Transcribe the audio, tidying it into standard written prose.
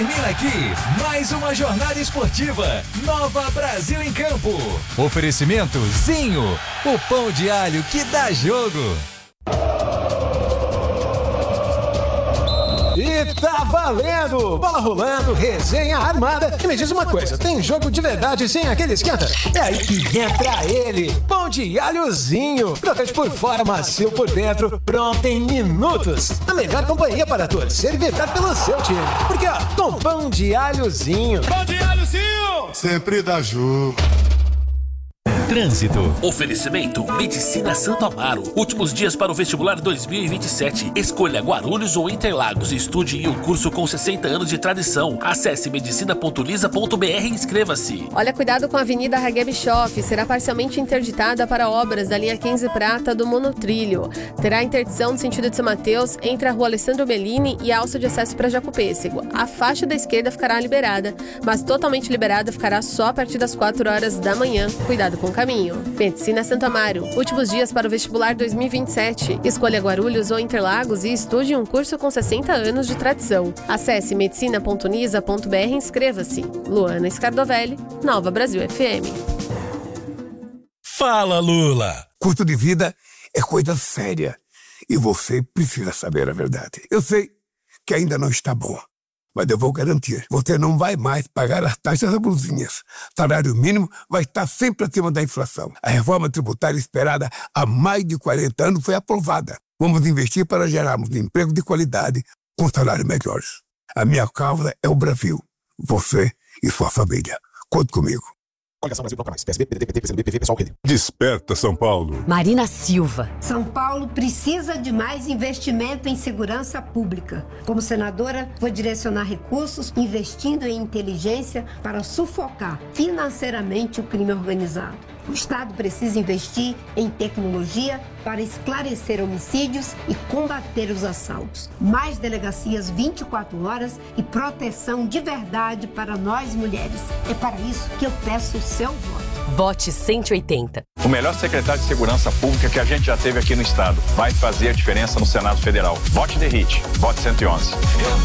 Termina aqui mais uma jornada esportiva. Nova Brasil em Campo. Oferecimento Zinho, o pão de alho que dá jogo. E tá valendo! Bola rolando, resenha armada. E me diz uma coisa, tem jogo de verdade sem aquele esquenta? É aí que entra ele, pão de alhozinho. Crocante por fora, macio por dentro, pronto em minutos. A melhor companhia para torcer e vibrar pelo seu time. Porque ó, com pão de alhozinho. Pão de alhozinho! Sempre dá jogo. Trânsito. Oferecimento Medicina Santo Amaro. Últimos dias para o vestibular 2027. Escolha Guarulhos ou Interlagos. Estude em um curso com 60 anos de tradição. Acesse medicina.lisa.br e inscreva-se. Olha, cuidado com a Avenida Ragué Bischoff. Será parcialmente interditada para obras da linha 15 Prata do monotrilho. Terá interdição no sentido de São Mateus entre a rua Alessandro Bellini e a alça de acesso para Jacopêssego. A faixa da esquerda ficará liberada, mas totalmente liberada ficará só a partir das 4 horas da manhã. Cuidado com o caminho. Medicina Santo Amaro. Últimos dias para o vestibular 2027. Escolha Guarulhos ou Interlagos e estude um curso com 60 anos de tradição. Acesse medicina.nisa.br e inscreva-se. Luana Scardovelli, Nova Brasil FM. Fala, Lula! Custo de vida é coisa séria e você precisa saber a verdade. Eu sei que ainda não está bom, mas eu vou garantir, você não vai mais pagar as taxas abusivas. Salário mínimo vai estar sempre acima da inflação. A reforma tributária esperada há mais de 40 anos foi aprovada. Vamos investir para gerarmos emprego de qualidade com salários melhores. A minha causa é o Brasil, você e sua família. Conte comigo. Coligação Brasil Bloco Mais. PSB, PDT, PCdoB, PV, PSOL, PD. Desperta São Paulo. Marina Silva. São Paulo precisa de mais investimento em segurança pública. Como senadora, vou direcionar recursos investindo em inteligência para sufocar financeiramente o crime organizado. O Estado precisa investir em tecnologia para esclarecer homicídios e combater os assaltos. Mais delegacias 24 horas e proteção de verdade para nós mulheres. É para isso que eu peço o seu voto. Vote 180. O melhor secretário de Segurança Pública que a gente já teve aqui no Estado. Vai fazer a diferença no Senado Federal. Vote The Hit. Vote 111.